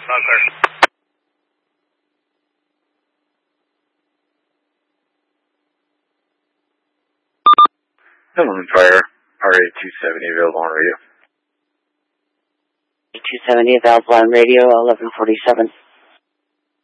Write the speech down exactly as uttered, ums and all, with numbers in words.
Not clear. Hello, Fire. R A two seventy available on radio. two seventy available on radio, eleven forty-seven.